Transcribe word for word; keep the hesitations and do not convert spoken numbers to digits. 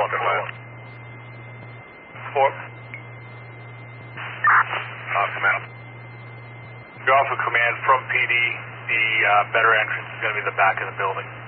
one command. Four. Uh, command. You're off of command from P D. The uh, better entrance is going to be the back of the building.